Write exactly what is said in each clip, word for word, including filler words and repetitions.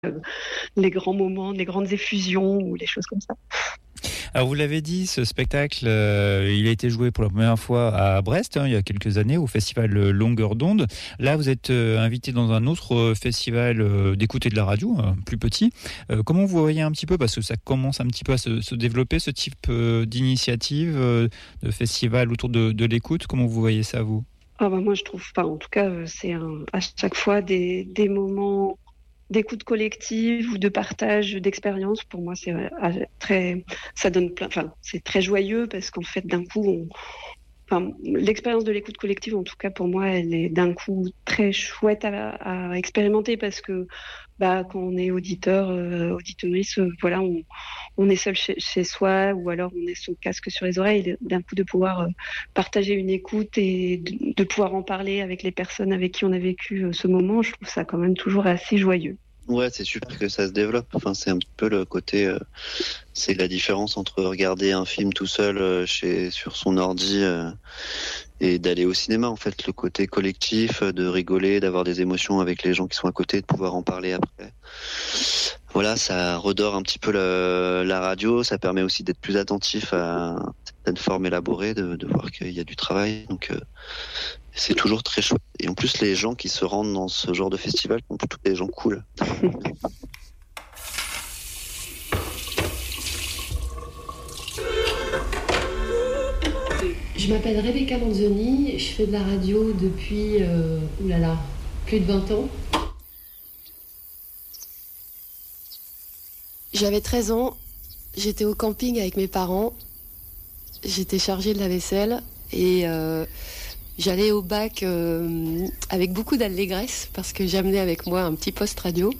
euh, les grands moments, les grandes effusions ou les choses comme ça. Alors vous l'avez dit, ce spectacle, euh, il a été joué pour la première fois à Brest, hein, il y a quelques années, au festival Longueur d'onde. Là, vous êtes euh, invité dans un autre euh, festival euh, d'écoute et de la radio, euh, plus petit. Euh, comment vous voyez un petit peu, parce que ça commence un petit peu à se, se développer, ce type euh, d'initiative, euh, de festival autour de, de l'écoute. Comment vous voyez ça, vous ? Ah bah moi, je trouve pas. En tout cas, euh, c'est un, à chaque fois des, des moments d'écoute collective ou de partage d'expérience. Pour moi, c'est euh, très, ça donne plein, enfin, c'est très joyeux parce qu'en fait, d'un coup, on, enfin, l'expérience de l'écoute collective, en tout cas pour moi, elle est d'un coup très chouette à, à expérimenter parce que bah, quand on est auditeur, euh, auditrice, euh, voilà, on, on est seul chez, chez soi ou alors on est son casque sur les oreilles. D'un coup, de pouvoir euh, partager une écoute et de, de pouvoir en parler avec les personnes avec qui on a vécu euh, ce moment, je trouve ça quand même toujours assez joyeux. Ouais, c'est super que ça se développe. Enfin, c'est un petit peu le côté, euh, c'est la différence entre regarder un film tout seul euh, chez sur son ordi euh, et d'aller au cinéma. En fait, le côté collectif, de rigoler, d'avoir des émotions avec les gens qui sont à côté, de pouvoir en parler après. Voilà, ça redore un petit peu le, la radio. Ça permet aussi d'être plus attentif à certaines formes élaborées, de, de voir qu'il y a du travail. Donc, euh, c'est toujours très chouette. Et en plus, les gens qui se rendent dans ce genre de festival sont plutôt des gens cool. Je m'appelle Rebecca Manzoni, je fais de la radio depuis, euh, oulala, plus de vingt ans. J'avais treize ans, j'étais au camping avec mes parents, j'étais chargée de la vaisselle et euh, j'allais au bac euh, avec beaucoup d'allégresse parce que j'amenais avec moi un petit poste radio.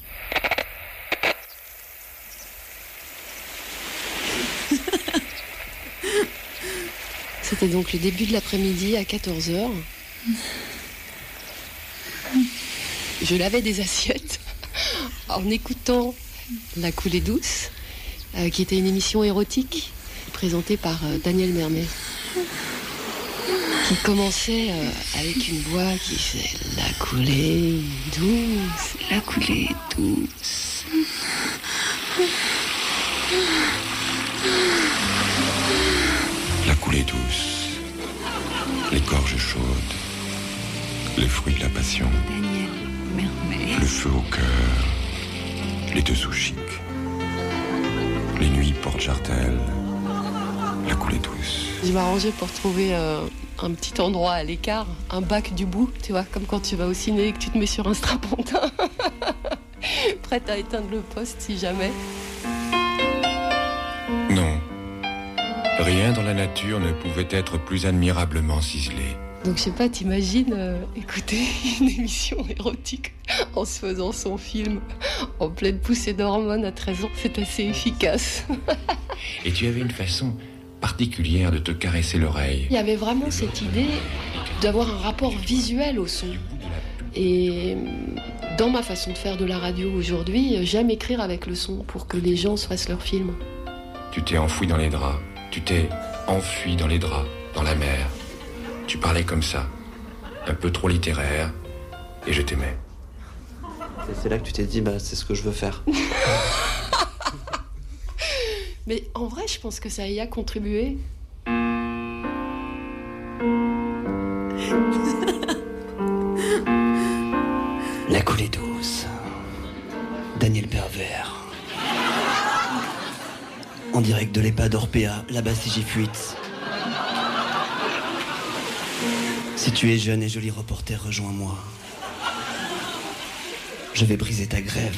C'était donc le début de l'après-midi à quatorze heures. Je lavais des assiettes en écoutant La Coulée Douce, euh, qui était une émission érotique présentée par euh, Daniel Mermet, qui commençait euh, avec une voix qui faisait La Coulée Douce, La Coulée Douce. La coulée douce, les gorges chaudes, les fruits de la passion, Daniel Mermet, le feu au cœur, les deux sous chics, les nuits porte-jartel, la coulée douce. Je m'arrangeais pour trouver euh, un petit endroit à l'écart, un bac du bout, tu vois, comme quand tu vas au ciné et que tu te mets sur un strapontin, prête à éteindre le poste si jamais. Non. Rien dans la nature ne pouvait être plus admirablement ciselé. Donc je sais pas, t'imagines euh, écouter une émission érotique en se faisant son film en pleine poussée d'hormones à treize ans, c'est assez efficace. Et tu avais une façon particulière de te caresser l'oreille. Il y avait vraiment cette idée d'avoir un rapport visuel au son. Et dans ma façon de faire de la radio aujourd'hui, j'aime écrire avec le son pour que les gens se fassent leur film. Tu t'es enfoui dans les draps. Tu t'es enfui dans les draps, dans la mer. Tu parlais comme ça, un peu trop littéraire, et je t'aimais. Et c'est là que tu t'es dit, bah, c'est ce que je veux faire. Mais en vrai, je pense que ça y a contribué. La coulée douce. Daniel Pervers. En direct de l'EHPAD Orpea, là-bas c'est J-Fuite. Si tu es jeune et joli reporter, rejoins-moi. Je vais briser ta grève.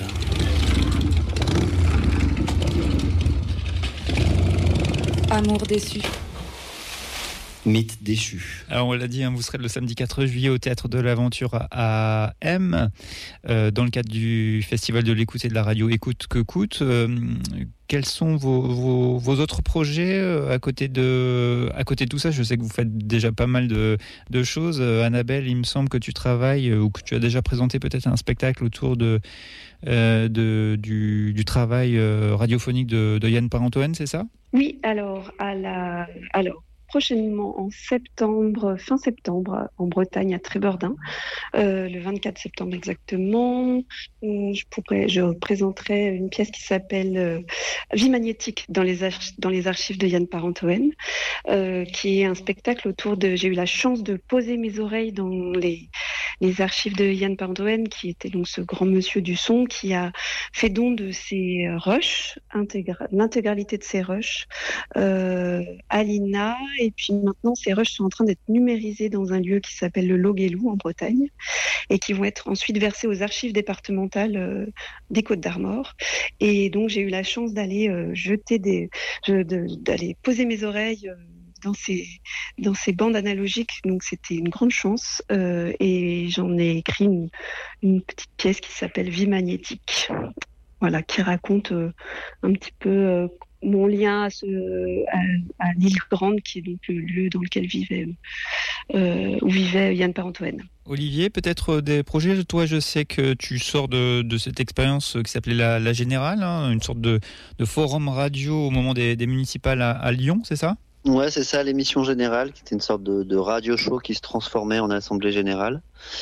Amour déçu. Mythe déchu. Alors on l'a dit, hein, vous serez le samedi quatre juillet au Théâtre de l'Aventure à M, euh, dans le cadre du Festival de l'écoute et de la radio Écoute que coûte. Euh, quels sont vos, vos, vos autres projets euh, à côté de, à côté de tout ça? Je sais que vous faites déjà pas mal de, de choses. Euh, Annabelle, il me semble que tu travailles euh, ou que tu as déjà présenté peut-être un spectacle autour de, euh, de, du, du travail euh, radiophonique de, de Yann Parentoen, c'est ça? Oui, alors, à la... alors prochainement en septembre, fin septembre, en Bretagne, à Trébeurdin, euh, le vingt-quatre septembre exactement. Je, pourrais, je présenterai une pièce qui s'appelle euh, Vie magnétique dans les, arch- dans les archives de Yann Parenthoën, euh, qui est un spectacle autour de... J'ai eu la chance de poser mes oreilles dans les, les archives de Yann Parenthoën, qui était donc ce grand monsieur du son, qui a fait don de ses rushs, intégra- l'intégralité de ses rushs, euh, à l'I N A. Et puis maintenant, ces rushs sont en train d'être numérisés dans un lieu qui s'appelle le Loguelou en Bretagne, et qui vont être ensuite versés aux archives départementales euh, des Côtes-d'Armor. Et donc j'ai eu la chance d'aller euh, jeter des, je, de, d'aller poser mes oreilles euh, dans ces dans ces bandes analogiques. Donc c'était une grande chance. Euh, et j'en ai écrit une, une petite pièce qui s'appelle Vie magnétique. Voilà, qui raconte euh, un petit peu euh, mon lien à, ce, à, à l'île Grande, qui est donc le lieu dans lequel vivait, euh, où vivait Yann Parenthoën. Olivier, peut-être des projets. Toi, je sais que tu sors de, de cette expérience qui s'appelait la, la Générale, hein, une sorte de, de forum radio au moment des, des municipales à, à Lyon, c'est ça ? Ouais, c'est ça, l'émission Générale, qui était une sorte de, de radio show qui se transformait en assemblée générale.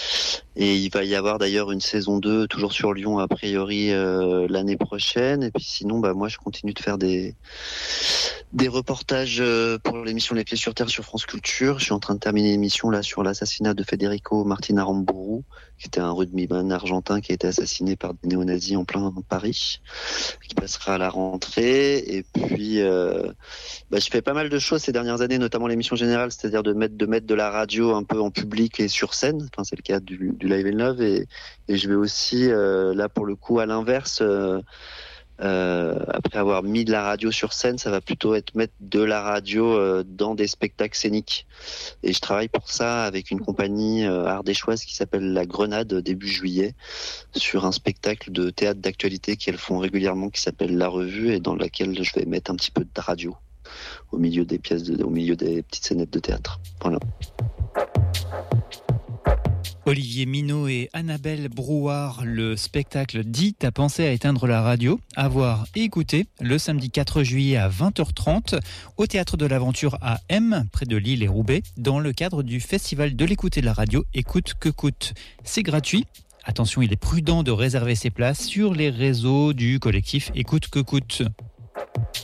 Et il va y avoir d'ailleurs une saison deux, toujours sur Lyon, a priori, euh, l'année prochaine. Et puis sinon, bah, moi, je continue de faire des, des reportages pour l'émission Les Pieds sur Terre sur France Culture. Je suis en train de terminer l'émission là sur l'assassinat de Federico Martin Aramburu, qui était un rugbyman argentin qui a été assassiné par des néo-nazis en plein Paris, qui passera à la rentrée. Et puis, euh, bah, je fais pas mal de choses ces dernières années, notamment l'émission Générale, c'est-à-dire de mettre, de mettre de la radio un peu en public et sur scène. Enfin, c'est le cas du, du Live and Love. Et, et je vais aussi, euh, là pour le coup, à l'inverse, euh, euh, après avoir mis de la radio sur scène, ça va plutôt être mettre de la radio euh, dans des spectacles scéniques. Et je travaille pour ça avec une compagnie euh, ardéchoise qui s'appelle La Grenade, début juillet, sur un spectacle de théâtre d'actualité qu'elles font régulièrement, qui s'appelle La Revue, et dans laquelle je vais mettre un petit peu de radio au milieu des pièces, de, au milieu des petites scénettes de théâtre. Voilà. Olivier Minot et Annabelle Brouard, le spectacle dit « T'as pensé à éteindre la radio ?» à voir et écouter le samedi quatre juillet à vingt heures trente au Théâtre de l'Aventure à M, près de Lille et Roubaix, dans le cadre du Festival de l'écoute et de la radio Écoute que coûte. C'est gratuit. Attention, il est prudent de réserver ses places sur les réseaux du collectif Écoute que coûte.